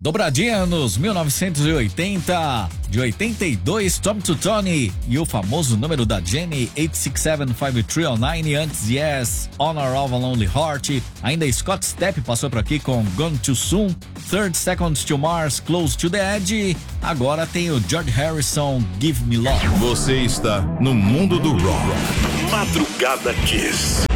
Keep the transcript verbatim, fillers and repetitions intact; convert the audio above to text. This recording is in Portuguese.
Dobradinha nos mil novecentos e oitenta, de oitenta e dois, Tom to Tony e o famoso número da Jenny, oito seis sete cinco três zero nove, antes Yes, Honor of a Lonely Heart, ainda Scott Stapp passou por aqui com Gone Too Soon, thirty Seconds to Mars, Close to the Edge, agora tem o George Harrison, Give Me Love. Você está no mundo do rock. Madrugada Kiss.